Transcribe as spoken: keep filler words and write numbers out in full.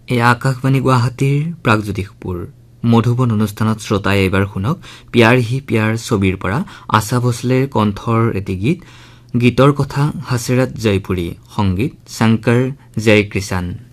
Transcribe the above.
এই আকাশবাণী গুৱাহাটীৰ প্ৰাগজ্যোতিষপুৰ মধুবন অনুষ্ঠানত শ্ৰোতাই এইবাৰ শুনক প্যাৰ হি প্যাৰ ছবিৰ পৰা আশা ভোছলেৰ কণ্ঠৰ এটি গীত। গীতৰ কথা হাছৰাত জয়পুৰী, সংগীত শংকৰ জয়কিষাণ।